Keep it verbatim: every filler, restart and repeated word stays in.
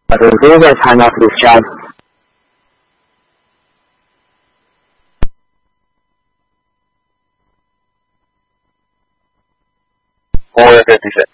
The lower time of this job. four fifty-six.